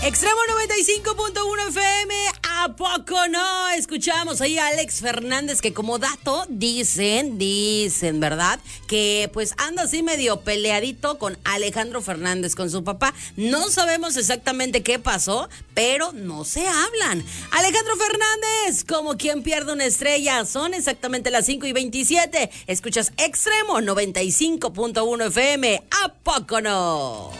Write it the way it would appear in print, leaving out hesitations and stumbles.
Extremo 95.1 FM, ¿a poco no? Escuchamos ahí a Alex Fernández, que como dato dicen, ¿verdad? Que pues anda así medio peleadito con Alejandro Fernández, con su papá. No sabemos exactamente qué pasó, pero no se hablan. Alejandro Fernández, como quien pierde una estrella, son exactamente las 5:27. Escuchas Extremo 95.1 FM, ¿a poco no?